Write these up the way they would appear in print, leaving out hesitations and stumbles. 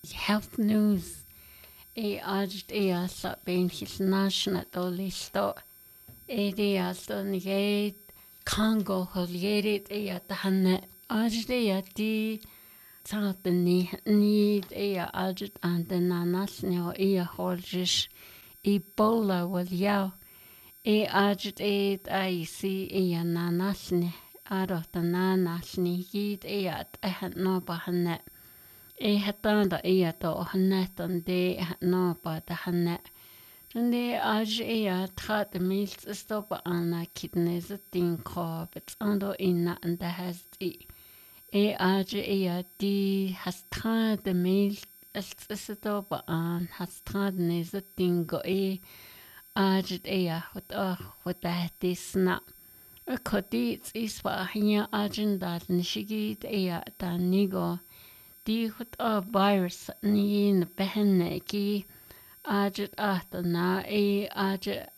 health news. Ajit sa ben national listo. Alto nige Congo holgerit tahanne. Ajit di Tatani need ajit and the nanas neo holjish. Ebola was yao. Ajit see nanasne. Arot the nanasni git at no bahanet. Hatanda to hanetan de no ba the hanet. Tunde aj trat the meals stop ana kidneys a thing call, but ando in and the has aj di has tried the meals stop an has tried nes a thing go aj what that is snap. A codit is for here agenda nishigit ta nigo. Di virus ni in behenne ki ajit na ajit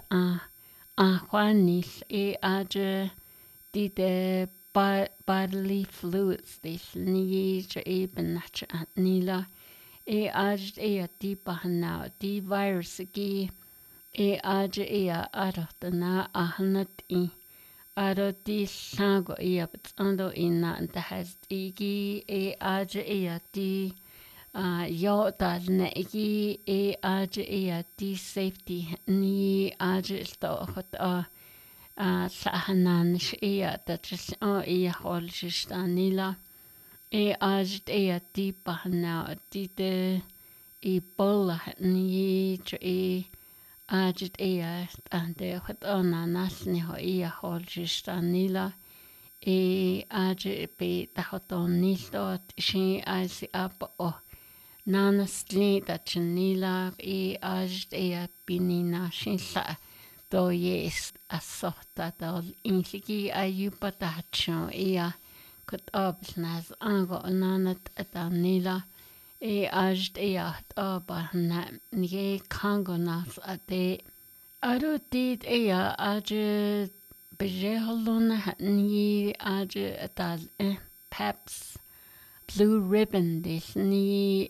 juanis ajit di de bodily fluids this ni even nila ajit di bahana di virus ki ajit na ahanat Aro di sango but ando inna and the has igi aj di yo da negi aj di safety ni aj sto hot sahanan shia that just holjistanila aj di bahna di de ebola ni ajit and the hotona nasni ho holjistanila ajit be the hoton nistot she as up nanasli that chanila ajit binina shinsa do yes asota dol insiki ayupatacho kut obsnas ango nanat atanila ajit na nige Congo nas ate arutid ajit bejeholona ni ajit PEPS blue ribbon this ni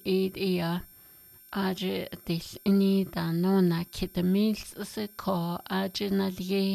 ajit this ni danona kitamils se ko ajit na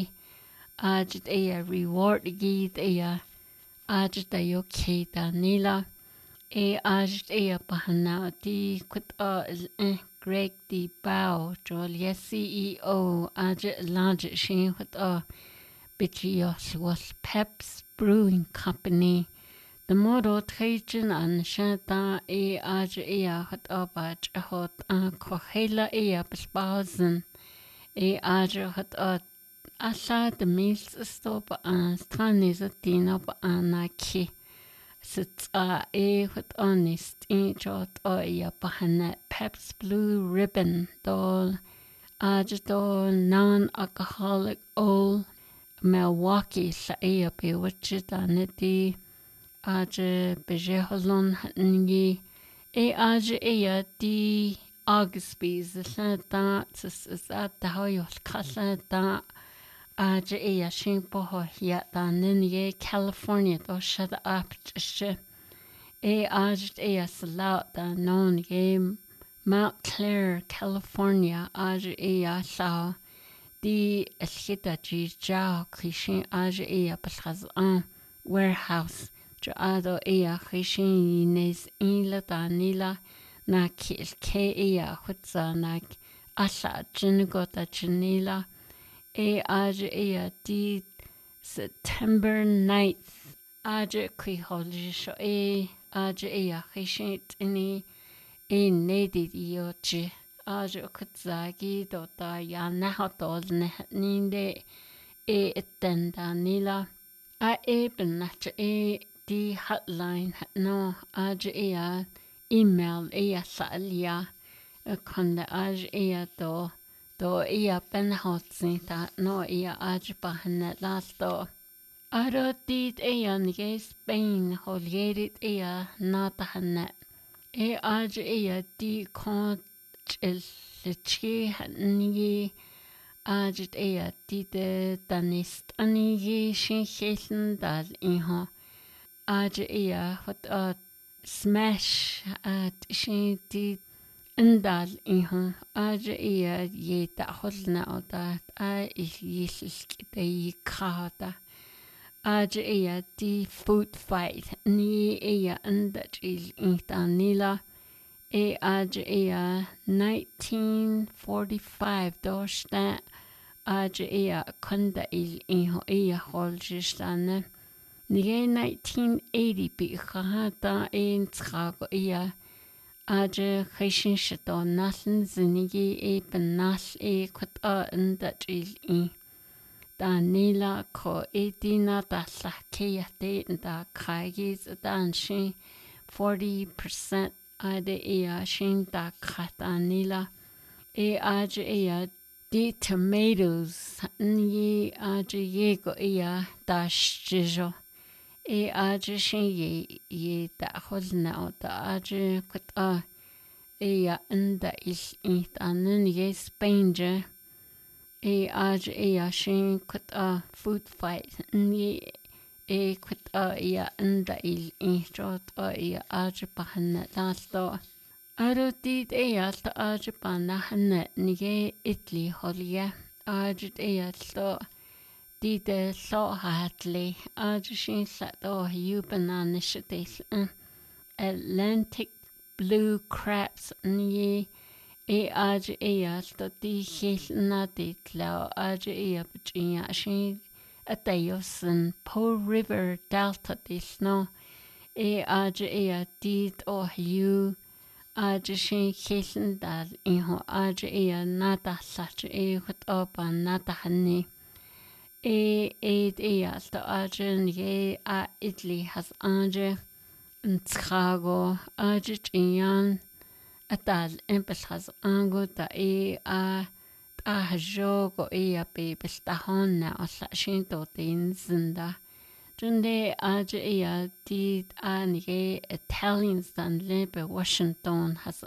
ajit reward gid ajit yoke danila ajit bahana di kut Greg di Bao Jolia CEO ajit large shin kut Bichios was PEPS Brewing Company. The model Trajan and Shanta ajit hot abach hot kohela bespausen ajit hot asa the meals stop stranis dino anaki. Sits hot honest in short bahana PEPS Blue Ribbon doll ajit non-alcoholic old Milwaukee sa be wichita ajit bejeholon ngi ajit di Augustby's santa at the hoyos kasata ajit shimpo yata nini California to shut up ajit salata non game Mount Clair California ajit sa di eskita jiao kishin ajit pasaz warehouse Joado kishin nes inla danila na ke hutza na asa jinigota jinila ajit di September 9th ajit kwiholisho ajit kishin ini nedi yochi ajit kutzagi dota yana hotol ninde etenda nila benach di hotline no ajit email salia konda ajit do benhotsin ta no ajit bahana lasto arotit nige Spain holgerit natahanet ajit di kon chilchi nige ajit di de danist anigi shin dal ajit hot smash at she did indal ihon aja iya ye ta holna oda a yilkite kada aja iya di food fight ni iya andat il intanila aja iya 1945 dosta aja iya kunda il iho iya holstane Nige 1980 bi khata in tshago iya aje khishin shito naslin zinigi benal kut nda il Danila ko edina da sakeyate da kagis danshi 40% ade iya shin da katanila aje iya di tomatoes ni aje yego iya da shijo aje shin ye da holna da aje kut iya nda il tanen ye Spainje aje iya shin kut food fight ni kut iya nda il jot iya aje pahanna dalto arutid iya to aje panna hanna ni Italy holja aje iya to Dide so hatli aje shin sato you banana shitis Atlantic blue crabs ni aje iya to di hilna ditla aje iya bjiya shin atayosen Po River Delta disno aje iya dit you aje shin hiln dal iho aje iya nata sach hut opa nata hanni alto aje ye Italy has aje Chicago aje ian atal empes has ango da jogo pe bestahonna osa shinto tin zinda Junde aje di anige Italians dan lebe Washington has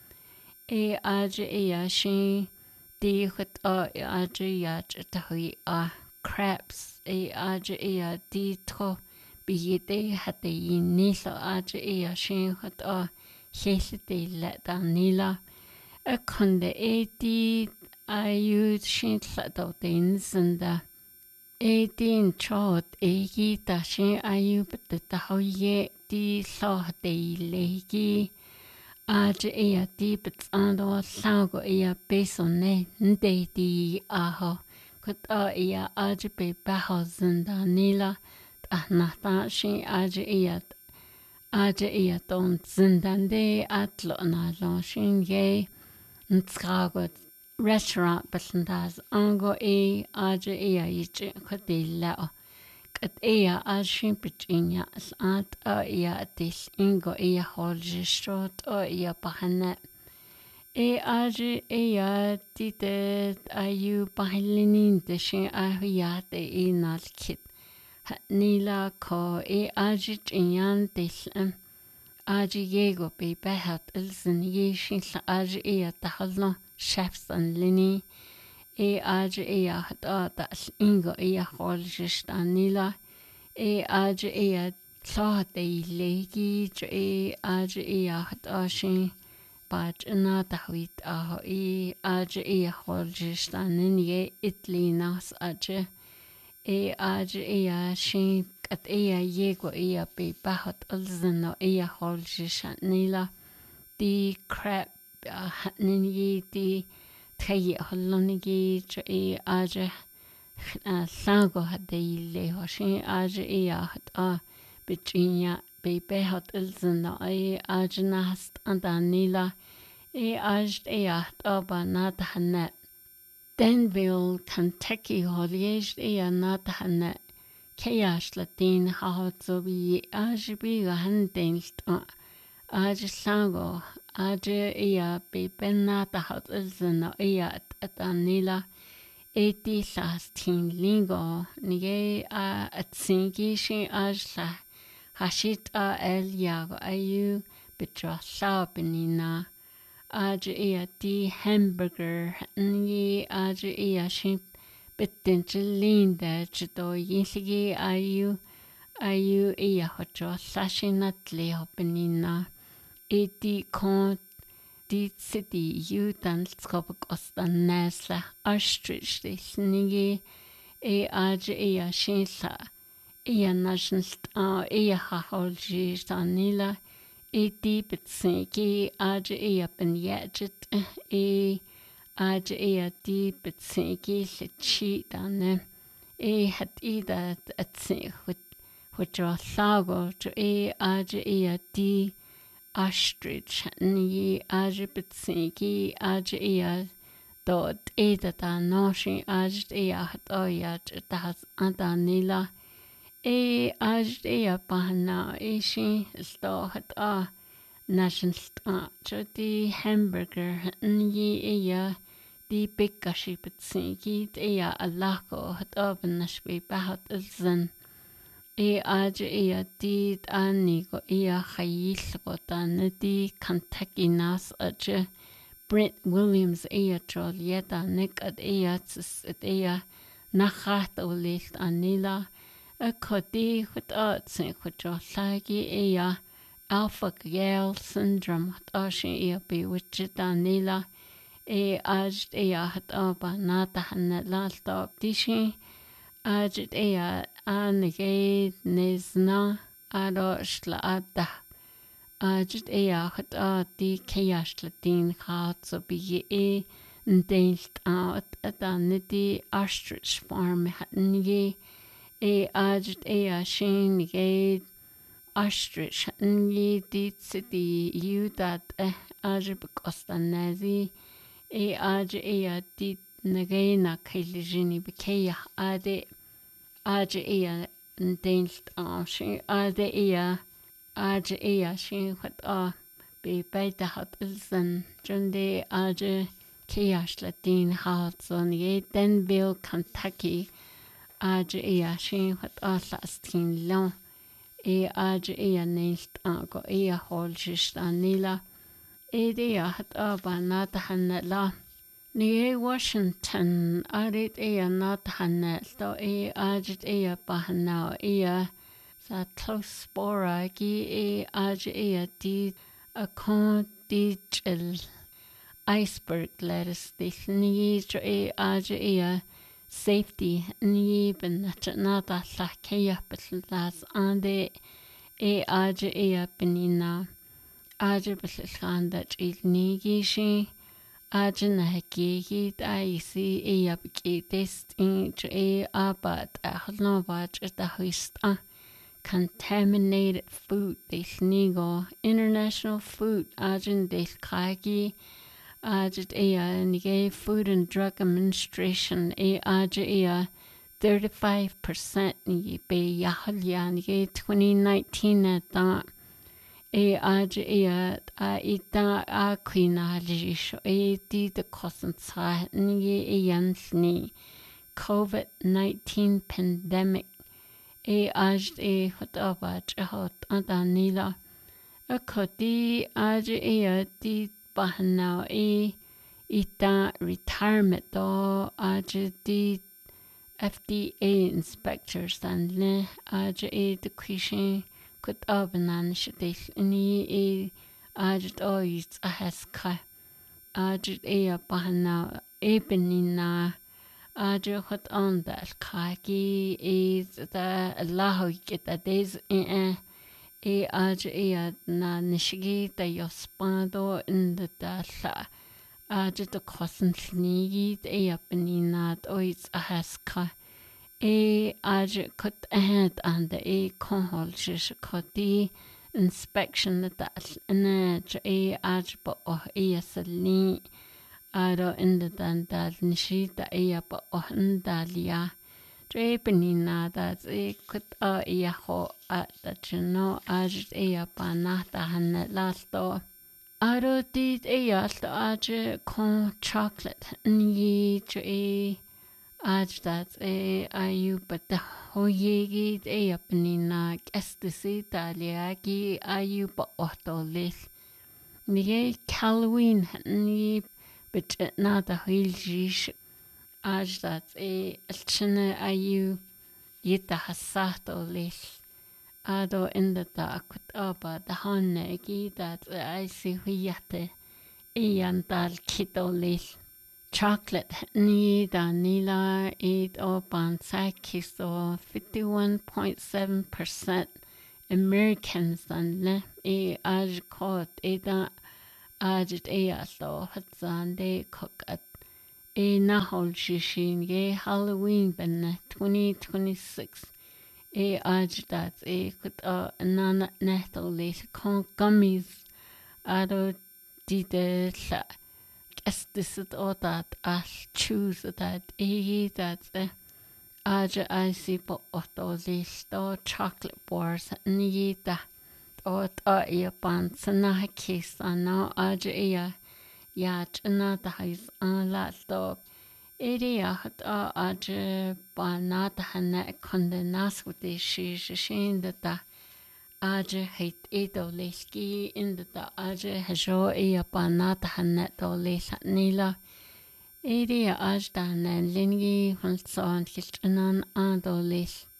aje shin di hut aje tahui crabs aje di tro biyete hate nilo aje shin hut hesite la danila kunde di ayu shin sato tin zinda din chot gita shin ayu bata hoye di so de legi aje di betsando sango beso ne nde di aho kut aje be baho zinda nila nata shin aje don zindande atlo na lo shin ye ntrago restaurant besendaz ango aje yiche kudilla kat ashin pichinya at dis ingo holjistrot bahana aje tite ayu bahilinin de shin ahiyate nalkit nila ko aje chinyan dis aje yego be behat ilzin yeshin aje tahalno chefs and lini aje hata das ingo holjistanila aje tlade legi aje hata shin but na tahwit aje holjistanin ye Italy nas aje aje shin kat yego be bahat alzino holjistanila di crab nini di thayi holonigi aje sango hade ho shin aje hat bichinya be behat ilzna aje nast andanila aje hat nat hanna Danville Kentucky holiej nat hanna kayash latin hautso bi aje bi handenst aje sango aje be benata hat ilzna atanila lastin lingo nige atsingi shin ajla hashit el yago ayu bitra sabenina aje di hamburger ni aje shin bitin linda chito yinsigi ayu ayu iya hocho sashinat leo benina eti kon di city yutan skopok ostan nesla astrich snigi aj iya shinsa iya nationst iya haholji sanila eti bitsiki aj iya ben yajit aj iya di bitsiki lichi dane hat ida atsi which are lago to aj iya di Astrid ni aj bitsiki aj iya dod da noshi aj iya hat oya das adanila aj iya bahna shi sto hat nation sta di hamburger ni iya di bikashi bitsiki iya alako hat nashbi bahat ilzan aj iya di anigo iya khayil gotan di Kentucky nas aj Brent Williams iya Jolieta nik ad iya tsis ad iya nachat ulilt anila kodi khut atsin khujolagi iya alpha gal syndrome ashi iya bewitched anila aj iya hat aba nata hanla stop dishi aj iya anige nezna ado shlada aj iya hat di kayashla din khat so bi ndelt at adanidi ostrich farm hatnige aj iya shinige ostrich hatnige di city yudat aj bikostanazi aj iya di nagena kailijini bikaya ade aj iya ndelt shi ade iya aj iya shi hat be beide hat ilsen junde aj kiash latin hat so ni Denville Kentucky aj iya shi hat lastin lon aj iya nelt go iya holjish anila dia hat banat hanla ni Washington arit iya nat hanna sto aj iya bahna iya sa close spora gi aj iya di a con di iceberg lettuce di ni aj iya safety ni ben nata la kaya betlas ande aj iya benina aj betlanda ni gishi aj na hegi daisi iya biki test in abat ahlo vaj da huista contaminated food desnigo international food ajin des kagi aj iya nige food and drug administration aj iya 35% ni be yahalya nige 2019 at aj iya ita quina lisho di the kosansa ni yansni COVID-19 pandemic aj hot abach hot adanila kodi aj di bahna ita retirement do aj di FDA inspectors and le aj the question could abanan shdish ni aj is a haska aj bahna benina aj hot on that kaki is the Allah get that is aj na nishigi da yospado in the dasa aj the kosen snigi benina is a haska aj could ahead and the conhol shish koti inspection that aj bo salni aro in the dandal nishita ba ohandalia Drapenina that could ho at the chino aj banata han last door. Aro did aj con chocolate ni aj that ayu but the hoyegi penina estisi daliagi ayu ba otolis. Ni Halloween ni but not the hiljish aj that alchina ayu yita hasato lis Ado in the akut aba the hanne that I see huyate ian dal kitolil chocolate ni da nila eat oban sakis or 51.7% Americans and le e aj kot eda ajit e aso hatsan de cook at e nahol shishin ye Halloween ben 2026 e ajdat e kut nana neto le con gummies ado dide la estis o that al choose that e that aja I see po otto listo chocolate bars ni da o ta e pan sana kiss ana aja ya chna da his la sto area hat aja bana da hana kondenas with the shin da aja hate edo leski in the aja hajo e bana da hana do nila area ajdan lingi hulson kitchenan andolis